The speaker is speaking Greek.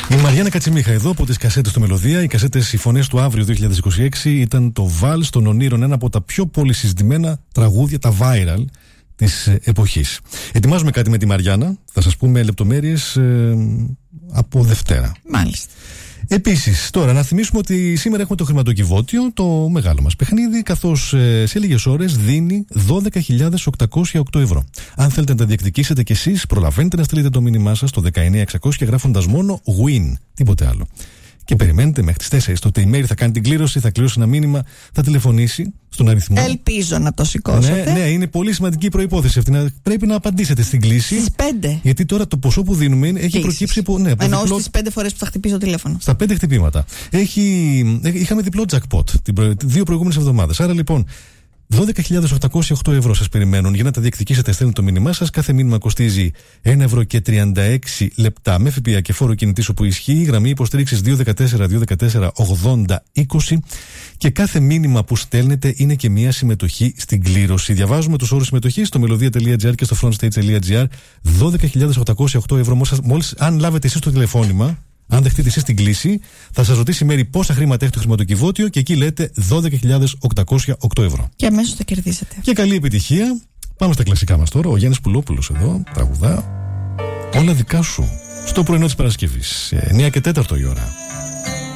Η Μαριάννα Κατσιμίχα εδώ από τις κασέτες του Μελωδία. Οι κασέτες οι φωνές του αύριο 2026 ήταν το Βάλς των Ονείρων, ένα από τα πιο πολυσυζητημένα τραγούδια, τα viral της εποχής. Ετοιμάζουμε κάτι με τη Μαριάννα, θα σας πούμε λεπτομέρειες από Δευτέρα. Μάλιστα. Επίσης, τώρα να θυμίσουμε ότι σήμερα έχουμε το χρηματοκιβώτιο, το μεγάλο μας παιχνίδι, καθώς σε λίγες ώρες δίνει 12.808 ευρώ. Αν θέλετε να τα διεκδικήσετε κι εσείς, προλαβαίνετε να στείλετε το μήνυμά σας στο 19600 και γράφοντας μόνο win, τίποτε άλλο. Και περιμένετε μέχρι τις 4 το email, θα κάνει την κλήρωση, θα κληρώσει ένα μήνυμα, θα τηλεφωνήσει στον αριθμό. Ελπίζω να το σηκώσετε. Ναι, είναι πολύ σημαντική προϋπόθεση αυτή. Πρέπει να απαντήσετε στην κλήση. Στις 5. Γιατί τώρα το ποσό που δίνουμε έχει προκύψει από. Ναι, εννοώ στις 5 φορές που θα χτυπήσω το τηλέφωνο. Στα 5 χτυπήματα. Είχαμε διπλό jackpot 2 προηγούμενες εβδομάδες. Άρα λοιπόν. 12.808 ευρώ σας περιμένουν για να τα διεκδικήσετε. Στέλνετε το μήνυμά σας. Κάθε μήνυμα κοστίζει 1,36 ευρώ με ΦΠΑ και φόρο κινητής όπου ισχύει. Η γραμμή υποστήριξης 214-214-80-20. Και κάθε μήνυμα που στέλνετε είναι και μια συμμετοχή στην κλήρωση. Διαβάζουμε τους όρους συμμετοχής στο melodia.gr και στο frontstage.gr. 12.808 ευρώ. Μόλις αν λάβετε εσείς το τηλεφώνημα. Αν δεχτείτε εσείς την κλήση, θα σας ρωτήσει η Μέρη πόσα χρήματα έχει το χρηματοκιβώτιο και εκεί λέτε 12.808 ευρώ. Και αμέσως το κερδίσετε. Και καλή επιτυχία. Πάμε στα κλασικά μας τώρα. Ο Γιάννης Πουλόπουλος εδώ, τραγουδά. Όλα δικά σου. Στο πρωινό της Παρασκευής. 9 και 4 η ώρα.